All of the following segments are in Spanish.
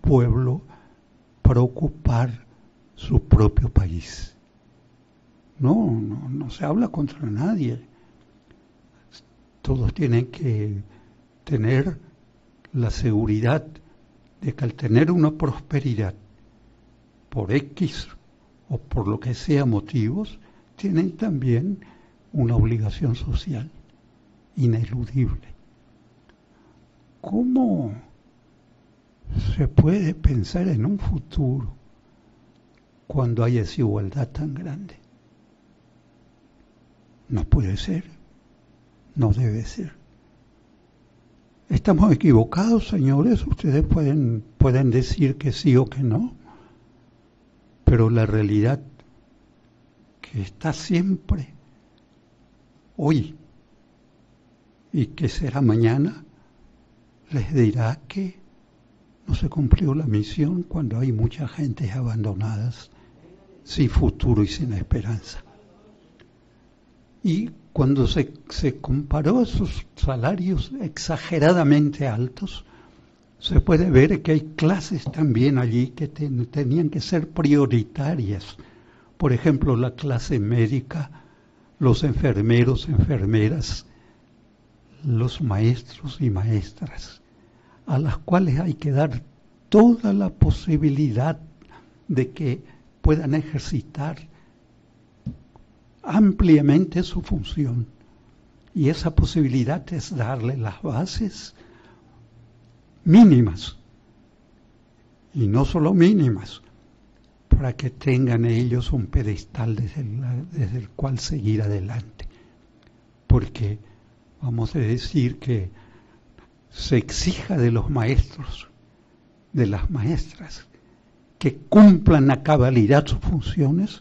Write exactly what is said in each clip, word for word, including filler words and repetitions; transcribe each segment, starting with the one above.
pueblo para ocupar su propio país. No, no, no se habla contra nadie. Todos tienen que tener la seguridad de que al tener una prosperidad por X o por lo que sea motivos, tienen también una obligación social ineludible. ¿Cómo se puede pensar en un futuro cuando hay desigualdad tan grande? No puede ser, no debe ser. ¿Estamos equivocados, señores? Ustedes pueden, pueden decir que sí o que no, pero la realidad que está siempre hoy y que será mañana les dirá que no se cumplió la misión cuando hay mucha gente abandonadas, sin futuro y sin esperanza. Y cuando se, se comparó esos salarios exageradamente altos, se puede ver que hay clases también allí que ten, tenían que ser prioritarias. Por ejemplo, la clase médica, los enfermeros, enfermeras, los maestros y maestras, a las cuales hay que dar toda la posibilidad de que puedan ejercitar ampliamente su función. Y esa posibilidad es darle las bases mínimas, y no solo mínimas, para que tengan ellos un pedestal desde el, desde el cual seguir adelante. Porque vamos a decir que se exija de los maestros, de las maestras, que cumplan a cabalidad sus funciones.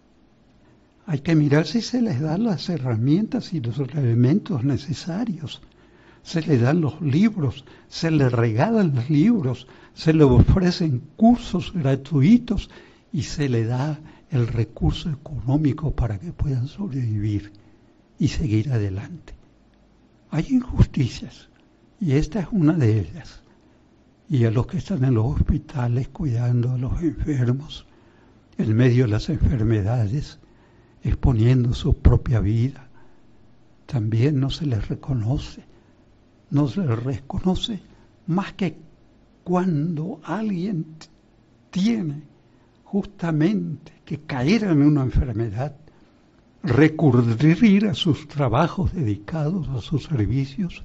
Hay que mirar si se les dan las herramientas y los elementos necesarios. Se les dan los libros, se les regalan los libros, se les ofrecen cursos gratuitos y se les da el recurso económico para que puedan sobrevivir y seguir adelante. Hay injusticias y esta es una de ellas. Y a los que están en los hospitales cuidando a los enfermos, en medio de las enfermedades, exponiendo su propia vida, también no se les reconoce. No se les reconoce más que cuando alguien t- tiene justamente que caer en una enfermedad, recurrir a sus trabajos dedicados, a sus servicios,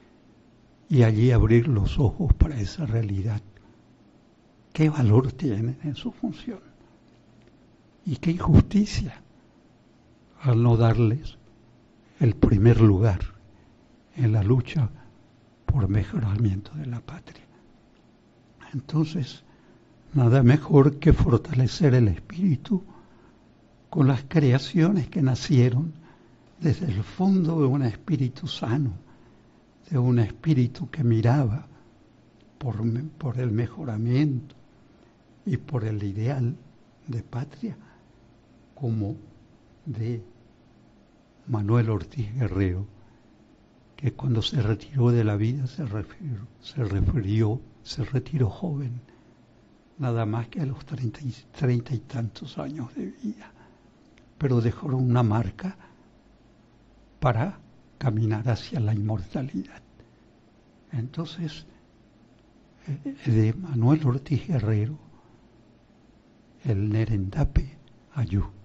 y allí abrir los ojos para esa realidad. ¿Qué valor tienen en su función? Y qué injusticia al no darles el primer lugar en la lucha por mejoramiento de la patria. Entonces, nada mejor que fortalecer el espíritu con las creaciones que nacieron desde el fondo de un espíritu sano, de un espíritu que miraba por, por el mejoramiento y por el ideal de patria, como de Manuel Ortiz Guerrero, que cuando se retiró de la vida se refirió, se refirió, se retiró joven, nada más que a los treinta y, treinta y tantos años de vida, pero dejó una marca para caminar hacia la inmortalidad. Entonces, de Manuel Ortiz Guerrero, el Nerendape Ayú.